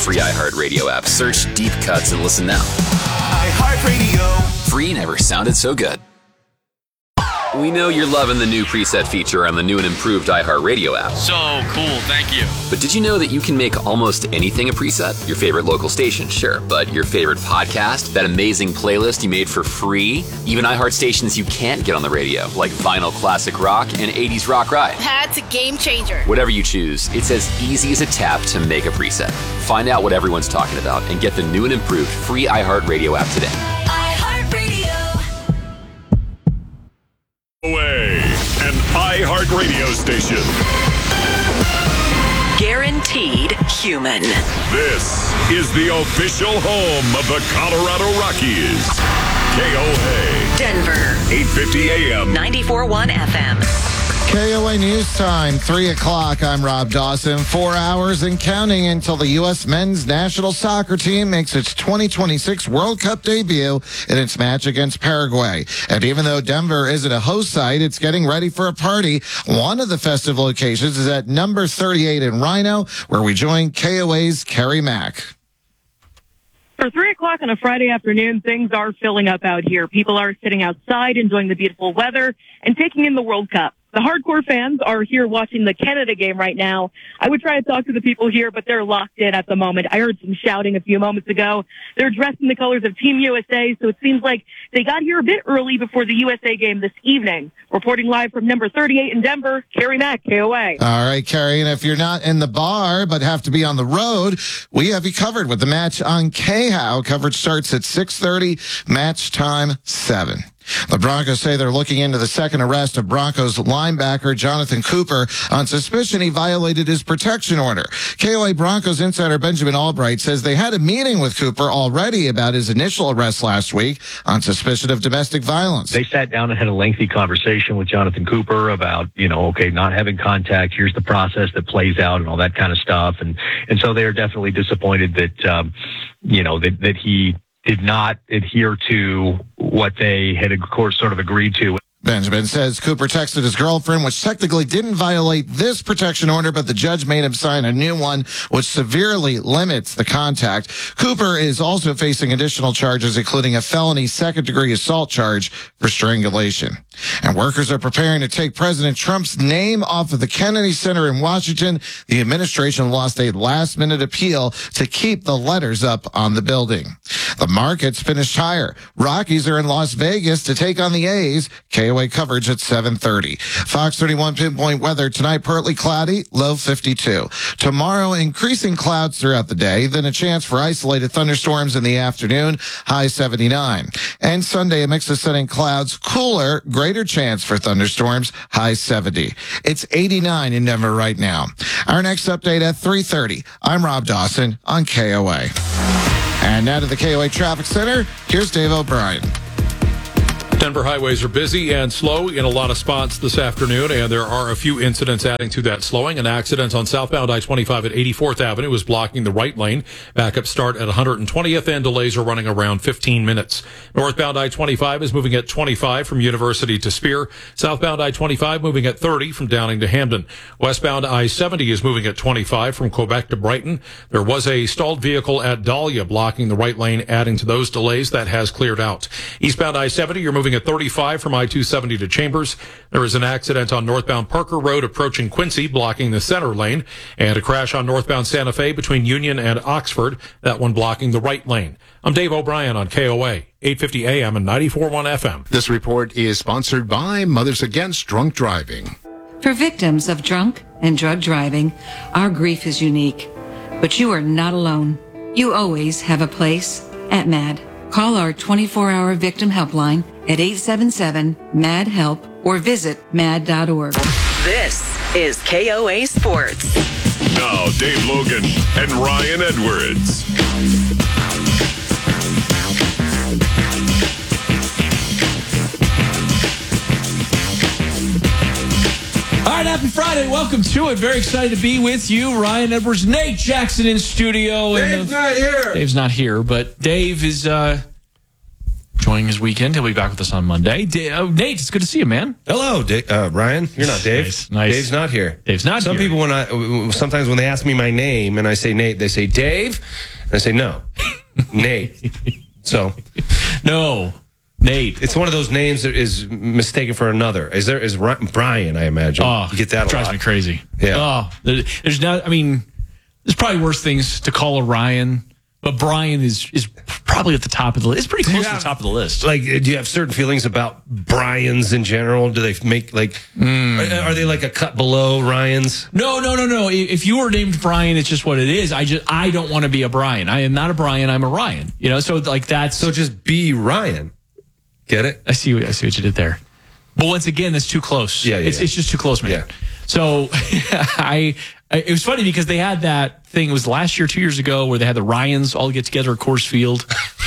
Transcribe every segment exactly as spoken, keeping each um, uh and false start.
free iHeartRadio app. Search Deep Cuts and listen now. iHeartRadio. Free never sounded so good. We know you're loving the new preset feature on the new and improved iHeartRadio app. So cool, thank you. But did you know that you can make almost anything a preset? Your favorite local station, sure, but your favorite podcast, that amazing playlist you made for free, even iHeart stations you can't get on the radio, like Vinyl Classic Rock and eighties Rock Ride. That's a game changer. Whatever you choose, it's as easy as a tap to make a preset. Find out what everyone's talking about and get the new and improved free iHeartRadio app today. Away, an iHeartRadio station. Guaranteed human. This is the official home of the Colorado Rockies. K O A. Denver. eight fifty A M. ninety-four point one F M. K O A News Time, three o'clock. I'm Rob Dawson. Four hours and counting until the U S men's national soccer team makes its twenty twenty-six World Cup debut in its match against Paraguay. And even though Denver isn't a host site, it's getting ready for a party. One of the festive locations is at number thirty-eight in Rhino, where we join K O A's Carrie Mack. For three o'clock on a Friday afternoon, things are filling up out here. People are sitting outside, enjoying the beautiful weather, and taking in the World Cup. The hardcore fans are here watching the Canada game right now. I would try to talk to the people here, but they're locked in at the moment. I heard some shouting a few moments ago. They're dressed in the colors of Team U S A, so it seems like they got here a bit early before the U S A game this evening. Reporting live from number thirty-eight in Denver, Carrie Mack, K O A. All right, Carrie, and if you're not in the bar but have to be on the road, we have you covered with the match on K H O W. Coverage starts at six thirty, match time seven. The Broncos say they're looking into the second arrest of Broncos linebacker Jonathan Cooper on suspicion he violated his protection order. K O A Broncos insider Benjamin Albright says they had a meeting with Cooper already about his initial arrest last week on suspicion of domestic violence. They sat down and had a lengthy conversation with Jonathan Cooper about, you know, okay, not having contact, here's the process that plays out and all that kind of stuff. And, and so they're definitely disappointed that, um, you know, that, that he did not adhere to what they had, of course, sort of agreed to. Benjamin says Cooper texted his girlfriend, which technically didn't violate this protection order, but the judge made him sign a new one, which severely limits the contact. Cooper is also facing additional charges, including a felony second-degree assault charge for strangulation. And workers are preparing to take President Trump's name off of the Kennedy Center in Washington. The administration lost a last-minute appeal to keep the letters up on the building. The markets finished higher. Rockies are in Las Vegas to take on the A's. K O A coverage at seven thirty. Fox thirty-one pinpoint weather tonight, partly cloudy, low fifty-two. Tomorrow, increasing clouds throughout the day, then a chance for isolated thunderstorms in the afternoon, high seventy-nine. And Sunday, a mix of sun and clouds, cooler, greater chance for thunderstorms, high seventy. It's eighty-nine in Denver right now. Our next update at three thirty. I'm Rob Dawson on K O A. And now to the K O A Traffic Center, here's Dave O'Brien. Denver highways are busy and slow in a lot of spots this afternoon, and there are a few incidents adding to that slowing. An accident on southbound I twenty-five at eighty-fourth Avenue is blocking the right lane. Backup start at one hundred twentieth, and delays are running around fifteen minutes. Northbound I twenty-five is moving at twenty-five from University to Spear. Southbound I twenty-five moving at thirty from Downing to Hamden. Westbound I seventy is moving at twenty-five from Quebec to Brighton. There was a stalled vehicle at Dahlia blocking the right lane, adding to those delays. That has cleared out. Eastbound I seventy, you're moving at thirty-five from I two seventy to Chambers. There is an accident on northbound Parker Road approaching Quincy, blocking the center lane, and a crash on northbound Santa Fe between Union and Oxford, that one blocking the right lane. I'm Dave O'Brien on K O A, eight fifty A M and ninety-four point one F M. This report is sponsored by Mothers Against Drunk Driving. For victims of drunk and drug driving, our grief is unique, but you are not alone. You always have a place at MAD. Call our twenty-four hour victim helpline at eight seven seven, M A D, HELP or visit mad dot org. This is K O A Sports. Now, Dave Logan and Ryan Edwards. All right, happy Friday. Welcome to it. Very excited to be with you. Ryan Edwards, Nate Jackson in studio. Dave's and, uh, not here. Dave's not here, but Dave is uh, enjoying his weekend. He'll be back with us on Monday. Da- oh, Nate, it's good to see you, man. Hello, Da- uh, Ryan. You're not Dave. Nice, nice. Dave's not here. Dave's not Some here. people, when I sometimes when they ask me my name and I say Nate, they say Dave, and I say no, Nate. So, no, Nate. It's one of those names that is mistaken for another. Is there is Ry- Brian? I imagine. Oh, you get that a drives lot. me crazy. Yeah. Oh, there- there's not. I mean, there's probably worse things to call a Ryan, but Brian is is probably at the top of the list. It's pretty Do you close to have- the top of the list. Like, do you have certain feelings about Brian's in general? Do they make like? Are, are they like a cut below Ryan's? No, no, no, no. If you were named Brian, it's just what it is. I just I don't want to be a Brian. I am not a Brian. I'm a Ryan. You know, so like that's So just be Ryan. Get it? I see. what- I see what you did there. But once again, that's too close. Yeah, yeah, it's yeah. it's just too close, man. Yeah. So I, I it was funny because they had that thing. It was last year, two years ago, where they had the Ryans all get together at Coors Field.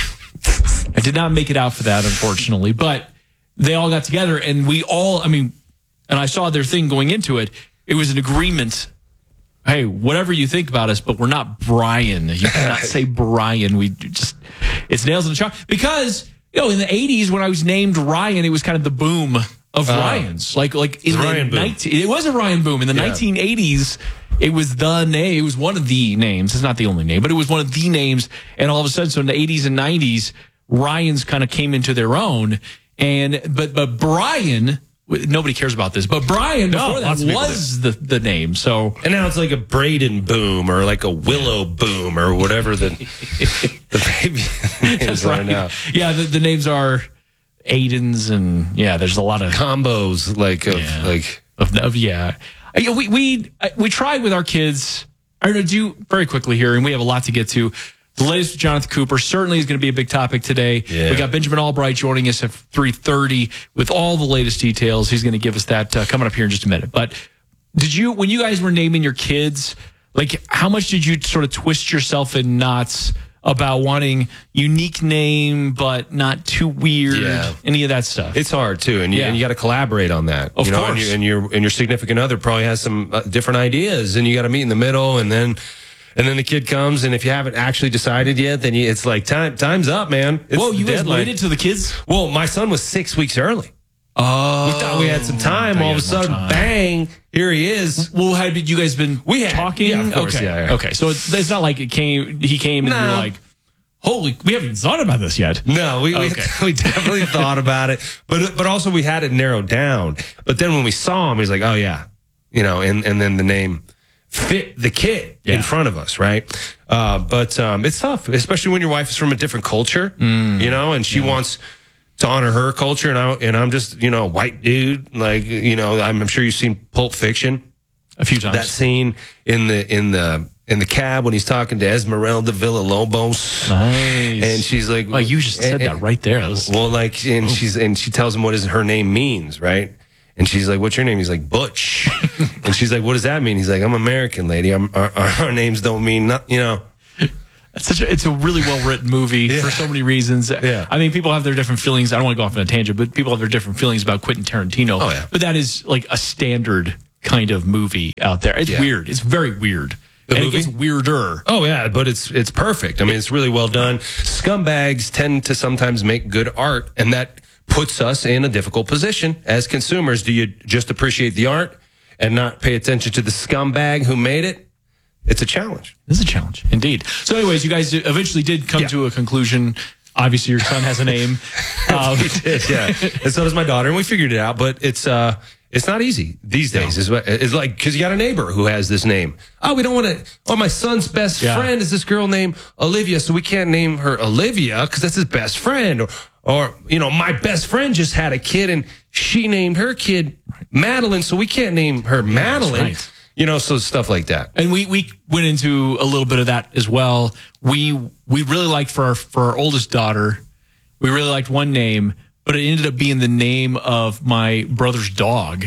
I did not make it out for that, unfortunately, but they all got together and we all. I mean, and I saw their thing going into it. It was an agreement. Hey, whatever you think about us, but we're not Brian. You cannot say Brian. We just it's nails in the chalk because. You know, in the eighties, when I was named Ryan, it was kind of the boom of Uh, Ryans. Like, like in the the Ryan boom. nineteen, it was a Ryan boom in the Yeah. nineteen eighties. It was the name. It was one of the names. It's not the only name, but it was one of the names. And all of a sudden, so in the eighties and nineties, Ryans kind of came into their own. And but but Brian, nobody cares about this, but Brian No, before that lots of people was the the name. So And now it's like a Braden boom or like a Willow boom or whatever the the baby names are now. Yeah, the, the names are Aiden's, and yeah, there's a lot of Combos like of Yeah. like of, of yeah. Uh, yeah, We we uh, we tried with our kids. I don't know, do very quickly here, and we have a lot to get to. The latest with Jonathan Cooper certainly is going to be a big topic today. Yeah. We got Benjamin Albright joining us at three thirty with all the latest details. He's going to give us that uh, coming up here in just a minute. But did you, when you guys were naming your kids, like how much did you sort of twist yourself in knots about wanting unique name but not too weird? Yeah. Any of that stuff? it's hard too, and you, Yeah. and you got to collaborate on that. Of you know, course. and, you, and your and your significant other probably has some uh, different ideas, and you got to meet in the middle, and then and then the kid comes, and if you haven't actually decided yet, then you, it's like time time's up, man. It's Whoa, you guys deadline. waited till the kids? Well, my son was six weeks early. Oh, We thought we had some time. thought you All of a had more sudden, time. bang! Here he is. Well, had you guys been We had. talking? Yeah, of course, okay. yeah, yeah. Okay. So it's, it's not like it came. He came and No. you're like, "Holy, we haven't even thought about this yet." No, we we, Okay. we definitely thought about it, but but also we had it narrowed down. But then when we saw him, he's like, "Oh yeah," you know, and and then the name fit the kid Yeah. in front of us, right? Uh, but um, it's tough, especially when your wife is from a different culture, Mm. you know, and she wants to honor her culture, and I and I'm just you know a white dude, like you know, I'm, I'm sure you've seen Pulp Fiction. A few times. That scene in the in the in the cab when he's talking to Esmeralda Villalobos. Nice. And she's like, Well, you just said and- that right there. That was- Well, like, and she's and she tells him what is her name means, right? And she's like, "What's your name?" He's like, "Butch." And she's like, "What does that mean?" He's like, "I'm American, lady. I'm, our, our, our names don't mean not, you know." It's such a, it's a really well written movie for so many reasons. Yeah. I mean, people have their different feelings. I don't want to go off on a tangent, but people have their different feelings about Quentin Tarantino. Oh, yeah. But that is like a standard kind of movie out there. It's Yeah. weird. It's very weird. The and movie? it gets weirder. Oh yeah, but it's it's perfect. I mean, it's really well done. Scumbags tend to sometimes make good art, and that puts us in a difficult position as consumers. Do you just appreciate the art and not pay attention to the scumbag who made it? It's a challenge. This is a challenge, indeed. So, anyways, you guys eventually did come Yeah. to a conclusion. Obviously, your son has a name. Um, We did, yeah. And so does my daughter, and we figured it out. But it's uh, it's not easy these days. It's, it's like because you got a neighbor who has this name. Oh, we don't want to. Oh, my son's best Yeah. friend is this girl named Olivia, so we can't name her Olivia because that's his best friend. Or, or you know, my best friend just had a kid, and she named her kid Madeline, so we can't name her Madeline. right. You know, so stuff like that. And we, we went into a little bit of that as well. We we really liked for our for our oldest daughter, we really liked one name, but it ended up being the name of my brother's dog.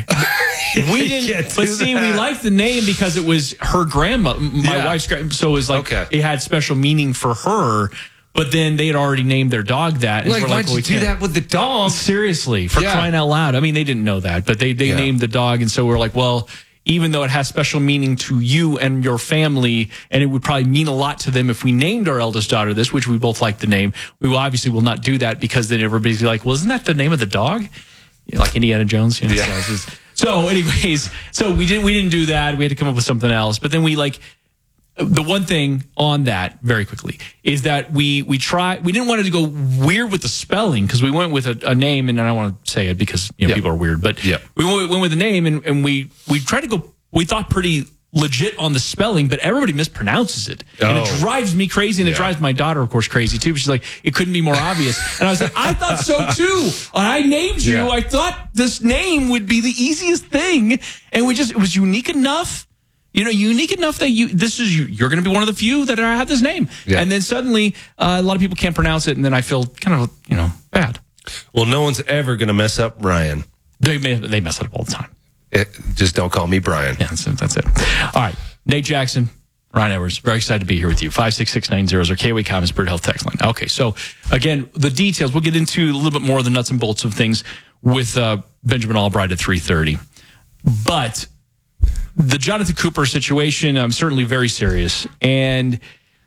We didn't, can't but do see, that. we liked the name because it was her grandma, my Yeah. wife's grandma. So it was like Okay. it had special meaning for her. But then they had already named their dog that. And Like, we're why'd well, you we do can't- that with the dog? Seriously, for Yeah. crying out loud. I mean, they didn't know that, but they, they Yeah. named the dog. And so we're like, well, even though it has special meaning to you and your family, and it would probably mean a lot to them if we named our eldest daughter this, which we both like the name. We will obviously will not do that because then everybody's like, well, isn't that the name of the dog? You know, like Indiana Jones. You know, Yeah. so, just, so anyways, so we didn't we didn't do that. We had to come up with something else. But then we like the one thing on that very quickly is that we we try we didn't want it to go weird with the spelling because we went with a, a name, and I don't want to say it because you know Yeah. people are weird, but Yeah. we went, went with a name, and, and we we tried to go. We thought pretty legit on the spelling, but everybody mispronounces it, and it Oh. drives me crazy, and it Yeah. drives my daughter, of course, crazy too. But she's like, it couldn't be more obvious, and I was like, I thought so too. When I named you, Yeah. I thought this name would be the easiest thing, and we just it was unique enough. You know, unique enough that you this is you you're going to be one of the few that are, have this name, Yeah. and then suddenly uh, a lot of people can't pronounce it, and then I feel kind of you know bad. Well, no one's ever going to mess up Ryan. They may, they mess it up all the time. It, just don't call me Brian. Yeah, that's it. That's it. All right, Nate Jackson, Ryan Edwards, very excited to be here with you. Five six six nine zero is our K O A Commons Bird Health text line. Okay, so again, the details. We'll get into a little bit more of the nuts and bolts of things with uh, Benjamin Albright at three thirty, but. The Jonathan Cooper situation, um, certainly very serious. And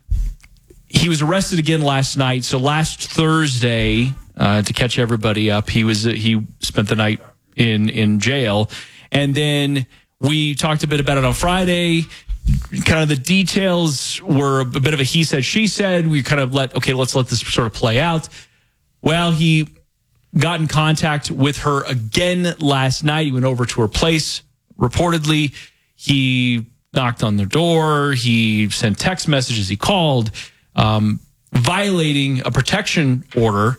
he was arrested again last night. So last Thursday, uh, to catch everybody up, he was uh, he spent the night in, in jail. And then we talked a bit about it on Friday. Kind of the details were a bit of a he said, she said. We kind of let, okay, let's let this sort of play out. Well, he got in contact with her again last night. He went over to her place, reportedly. He knocked on their door. He sent text messages. He called, um, violating a protection order,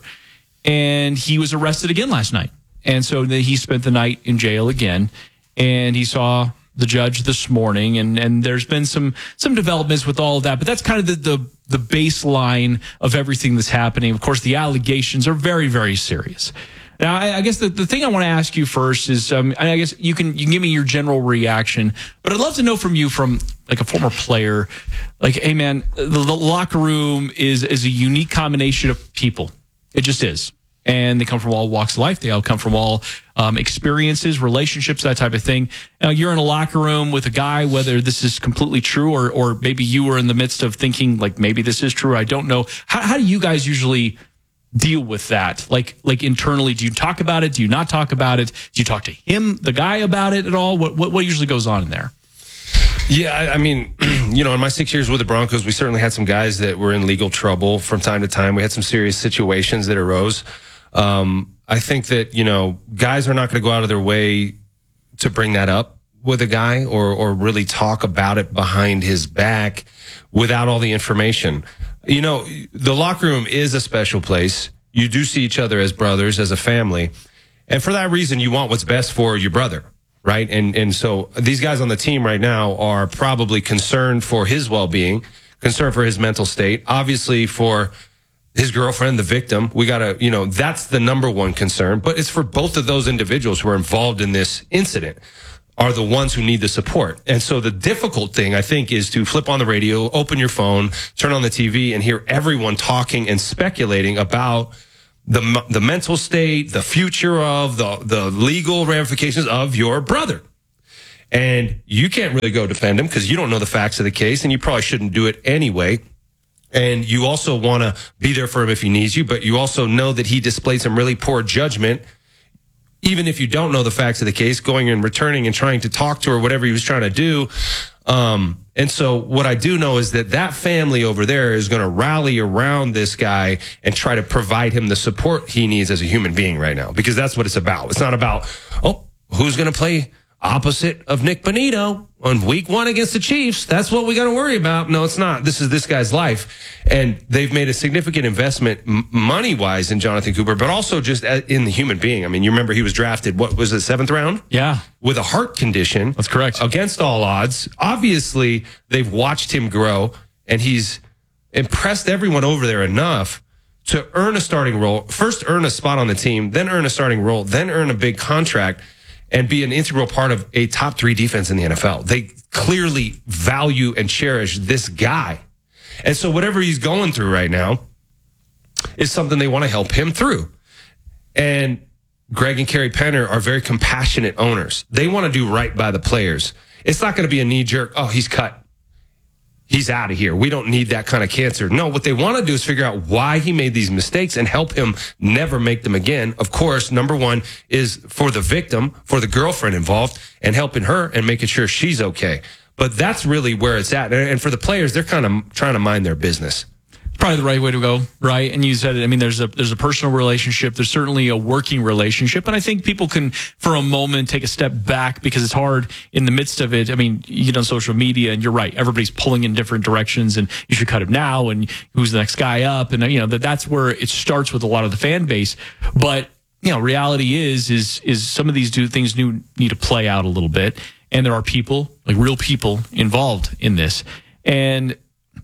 and he was arrested again last night. And so then he spent the night in jail again, and he saw the judge this morning. And, and there's been some some developments with all of that, but that's kind of the, the the baseline of everything that's happening. Of course, the allegations are very, very serious. Now, I, I guess the, the thing I want to ask you first is, um, I guess you can you can give me your general reaction, but I'd love to know from you, from like a former player, like, hey man, the, the locker room is is a unique combination of people. It just is, and they come from all walks of life. They all come from all um, experiences, relationships, that type of thing. Now, you're in a locker room with a guy, whether this is completely true or or maybe you were in the midst of thinking like maybe this is true. I don't know. How, how do you guys usually deal with that? Like, like internally, do you talk about it? Do you not talk about it? Do you talk to him, the guy, about it at all? What what, what usually goes on in there? Yeah, I, I mean, you know, in my six years with the Broncos, we certainly had some guys that were in legal trouble from time to time. We had some serious situations that arose. Um, I think that, you know, guys are not going to go out of their way to bring that up with a guy or or really talk about it behind his back without all the information. You know, the locker room is a special place. You do see each other as brothers, as a family. And for that reason, you want what's best for your brother, right? And and so these guys on the team right now are probably concerned for his well-being, concerned for his mental state, obviously for his girlfriend, the victim. We got to, you know, that's the number one concern. But it's for both of those individuals who are involved in this incident are the ones who need the support. And so the difficult thing, I think, is to flip on the radio, open your phone, turn on the T V, and hear everyone talking and speculating about the the mental state, the future of, the, the legal ramifications of your brother. And you can't really go defend him because you don't know the facts of the case, and you probably shouldn't do it anyway. And you also want to be there for him if he needs you, but you also know that he displayed some really poor judgment, even if you don't know the facts of the case, going and returning and trying to talk to her, whatever he was trying to do. Um, and so what I do know is that that family over there is going to rally around this guy and try to provide him the support he needs as a human being right now, because that's what it's about. It's not about, oh, who's going to play opposite of Nick Bonito on week one against the Chiefs. That's what we got to worry about. No, it's not. This is this guy's life. And they've made a significant investment m- money-wise in Jonathan Cooper, but also just in the human being. I mean, you remember he was drafted, what was it, seventh round? Yeah. With a heart condition. That's correct. Against all odds. Obviously, they've watched him grow, and he's impressed everyone over there enough to earn a starting role. First earn a spot on the team, then earn a starting role, then earn a big contract, and be an integral part of a top three defense in the N F L. They clearly value and cherish this guy. And so whatever he's going through right now is something they want to help him through. And Greg and Kerry Penner are very compassionate owners. They want to do right by the players. It's not going to be a knee jerk. Oh, he's cut. He's out of here. We don't need that kind of cancer. No, what they want to do is figure out why he made these mistakes and help him never make them again. Of course, number one is for the victim, for the girlfriend involved, and helping her and making sure she's okay. But that's really where it's at. And for the players, they're kind of trying to mind their business. Probably the right way to go, right? And you said it. I mean, there's a there's a personal relationship. There's certainly a working relationship, and I think people can, for a moment, take a step back because it's hard in the midst of it. I mean, you get on social media, and you're right. Everybody's pulling in different directions, and you should cut him now. And who's the next guy up? And you know that that's where it starts with a lot of the fan base. But you know, reality is is is some of these do things new need to play out a little bit, and there are people, like real people, involved in this, and.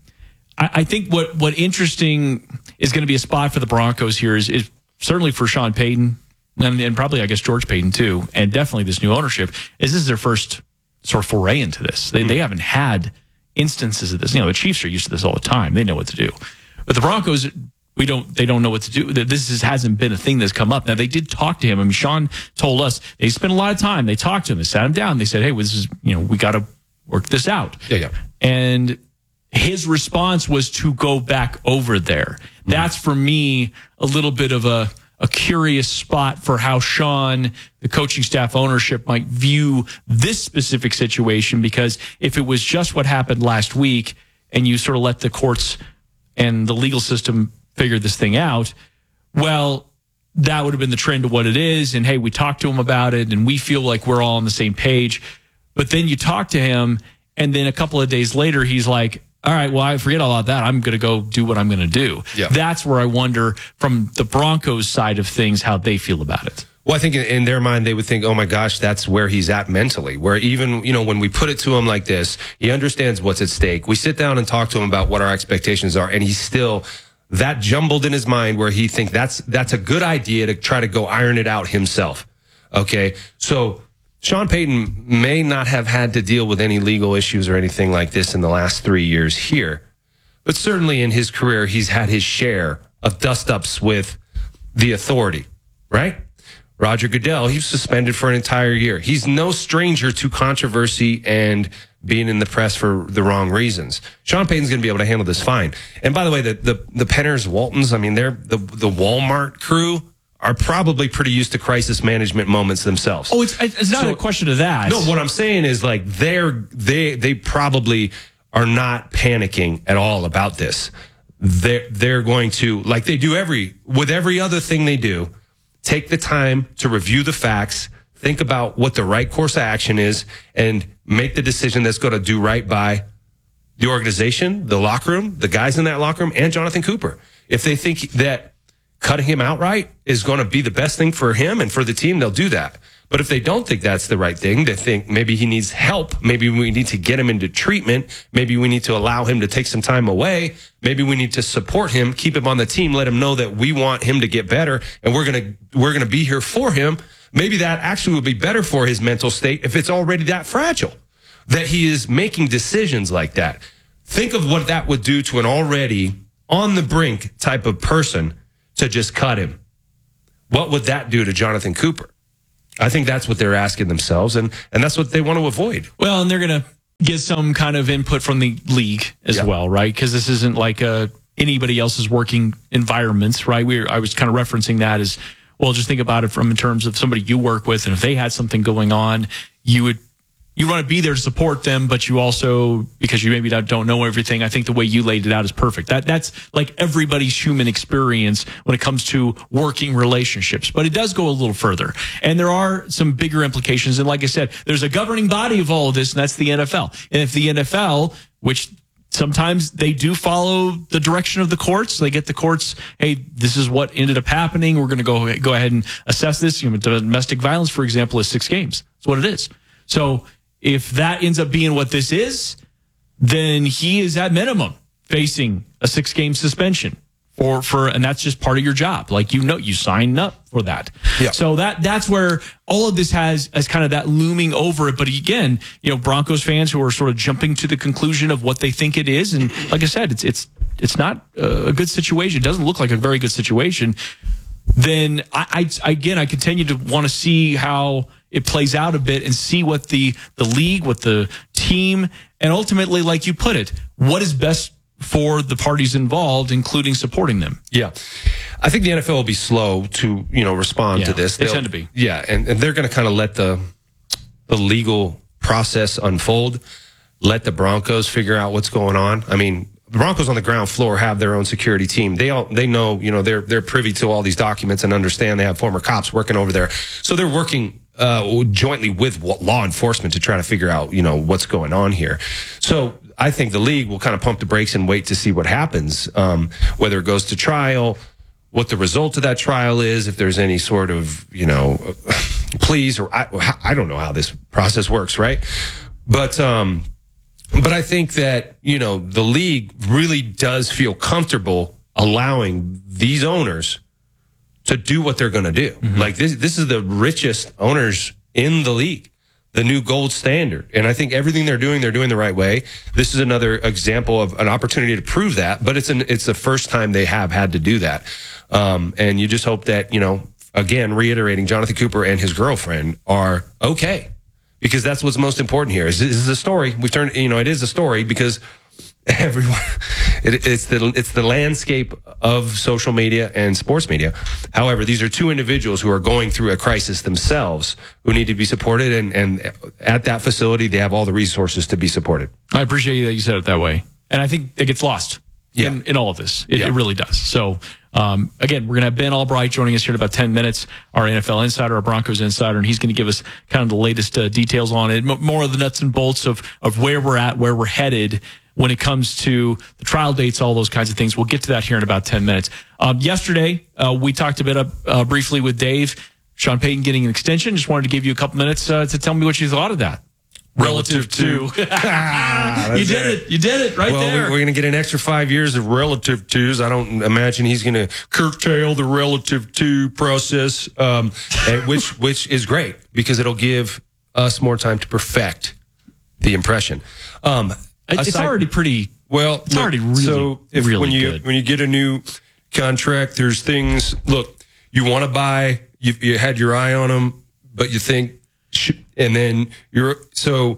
I think what what interesting is going to be a spot for the Broncos here is, is certainly for Sean Payton and, and probably, I guess, George Payton, too, and definitely this new ownership, is this is their first sort of foray into this. They, they haven't had instances of this. You know, the Chiefs are used to this all the time. They know what to do. But the Broncos, we don't. they don't know what to do. This is, hasn't been a thing that's come up. Now, they did talk to him. I mean, Sean told us they spent a lot of time. They talked to him. They sat him down. They said, hey, well, this is, you know, we got to work this out. Yeah, yeah. And his response was to go back over there. That's, for me, a little bit of a, a curious spot for how Sean, the coaching staff, ownership might view this specific situation, because if it was just what happened last week and you sort of let the courts and the legal system figure this thing out, well, that would have been the trend of what it is. And, hey, we talked to him about it, and we feel like we're all on the same page. But then you talk to him, and then a couple of days later, he's like, all right, well, I forget all about that. I'm going to go do what I'm going to do. Yeah. That's where I wonder, from the Broncos side of things, how they feel about it. Well, I think in their mind, they would think, oh, my gosh, that's where he's at mentally, where even, you know, when we put it to him like this, he understands what's at stake. We sit down and talk to him about what our expectations are, and he's still that jumbled in his mind where he thinks that's that's a good idea to try to go iron it out himself. Okay, so Sean Payton may not have had to deal with any legal issues or anything like this in the last three years here, but certainly in his career, he's had his share of dust-ups with the authority, right? Roger Goodell, he was suspended for an entire year. He's no stranger to controversy and being in the press for the wrong reasons. Sean Payton's going to be able to handle this fine. And by the way, the the, the Penners, Waltons, I mean, they're the, the Walmart crew are probably pretty used to crisis management moments themselves. Oh, it's it's not So- a question of that. No, what I'm saying is like they're they they probably are not panicking at all about this. They're they're going to, like they do every with every other thing they do, take the time to review the facts, think about what the right course of action is, and make the decision that's going to do right by the organization, the locker room, the guys in that locker room, and Jonathan Cooper. If they think that cutting him outright is going to be the best thing for him and for the team, they'll do that. But if they don't think that's the right thing, they think maybe he needs help. Maybe we need to get him into treatment. Maybe we need to allow him to take some time away. Maybe we need to support him, keep him on the team, let him know that we want him to get better and we're going to, we're going to be here for him. Maybe that actually would be better for his mental state if it's already that fragile, that he is making decisions like that. Think of what that would do to an already on the brink type of person to just cut him. What would that do to Jonathan Cooper? I think that's what they're asking themselves, and, and that's what they want to avoid. Well, and they're going to get some kind of input from the league as Yeah. well, right? Because this isn't like a, anybody else's working environments, right? We I was kind of referencing that as, well, just think about it from in terms of somebody you work with, and if they had something going on, you would you want to be there to support them, but you also, because you maybe don't don't know everything, I think the way you laid it out is perfect. That That's like everybody's human experience when it comes to working relationships. But it does go a little further. And there are some bigger implications. And like I said, there's a governing body of all of this, and that's the N F L. And if the N F L, which sometimes they do follow the direction of the courts. They get the courts, hey, this is what ended up happening. We're going to go go ahead and assess this. You know, domestic violence, for example, is six games. That's what it is. So if that ends up being what this is, then he is at minimum facing a six-game suspension. For, for and that's just part of your job. Like, you know, you signed up for that. Yeah. So that that's where all of this has as kind of that looming over it. But again, you know, Broncos fans who are sort of jumping to the conclusion of what they think it is, and like I said, it's it's it's not a good situation. It doesn't look like a very good situation. Then I, I again I continue to want to see how it plays out a bit and see what the the league, what the team, and ultimately, like you put it, what is best for the parties involved, including supporting them. Yeah. I think the N F L will be slow to, you know, respond Yeah, to this. they They'll- tend to be. Yeah, and, and they're going to kind of let the the legal process unfold, let the Broncos figure out what's going on. I mean, the Broncos on the ground floor have their own security team. They all they know, you know, they're they're privy to all these documents and understand they have former cops working over there. So they're working uh, jointly with law enforcement to try to figure out, you know, what's going on here. So I think the league will kind of pump the brakes and wait to see what happens, um, whether it goes to trial, what the result of that trial is, if there's any sort of, you know, pleas or I, I don't know how this process works, right? But, um, but I think that, you know, the league really does feel comfortable allowing these owners to do what they're going to do. Mm-hmm. Like this, this is the richest owners in the league, the new gold standard. And I think everything they're doing, they're doing the right way. This is another example of an opportunity to prove that, but it's an, it's the first time they have had to do that. Um, and you just hope that, you know, again, reiterating, Jonathan Cooper and his girlfriend are okay, because that's what's most important here. Is this is a story. We've turned, you know, it is a story because everyone, it, it's the, it's the landscape of social media and sports media. However, these are two individuals who are going through a crisis themselves who need to be supported. And, and at that facility, they have all the resources to be supported. I appreciate that you said it that way. And I think it gets lost Yeah. in, in all of this. It, Yeah. it really does. So, um, again, we're going to have Ben Albright joining us here in about ten minutes, our N F L insider, our Broncos insider, and he's going to give us kind of the latest uh, details on it, m- more of the nuts and bolts of, of where we're at, where we're headed when it comes to the trial dates, all those kinds of things. We'll get to that here in about ten minutes. Um, yesterday, uh, we talked a bit uh, uh, briefly with Dave, Sean Payton getting an extension. Just wanted to give you a couple minutes uh, to tell me what you thought of that. Relative to, Ah, you did it. You did it right well, there. We're going to get an extra five years of relative twos. I don't imagine he's going to curtail the relative to process, um, and which which is great because it'll give us more time to perfect the impression. Um, It's aside- already pretty. well. It's already really, so if really when you good. when you get a new contract, there's things. Look, you want to buy. You, you had your eye on them, but you think. And then you're so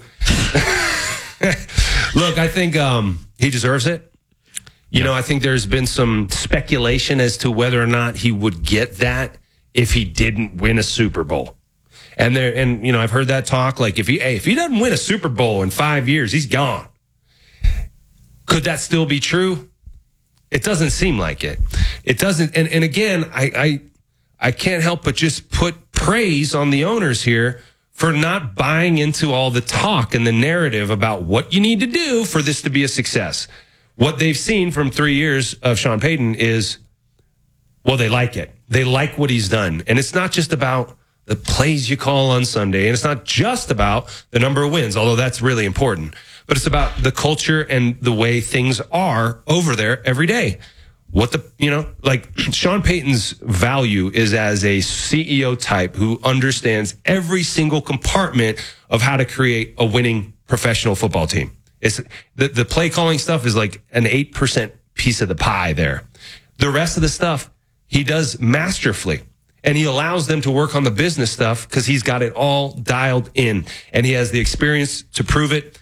look, I think um, he deserves it. You know, I think there's been some speculation as to whether or not he would get that if he didn't win a Super Bowl. And there, and you know, I've heard that talk. Like if he, hey, if he doesn't win a Super Bowl in five years, he's gone. Could that still be true? It doesn't seem like it. It doesn't. And and again, I I, I can't help but just put praise on the owners here for not buying into all the talk and the narrative about what you need to do for this to be a success. What they've seen from three years of Sean Payton is, well, they like it. They like what he's done. And it's not just about the plays you call on Sunday. And it's not just about the number of wins, although that's really important. But it's about the culture and the way things are over there every day. What the, you know, like Sean Payton's value is as a C E O type who understands every single compartment of how to create a winning professional football team. It's the, the play calling stuff is like an eight percent piece of the pie there. The rest of the stuff he does masterfully, and he allows them to work on the business stuff because he's got it all dialed in and he has the experience to prove it.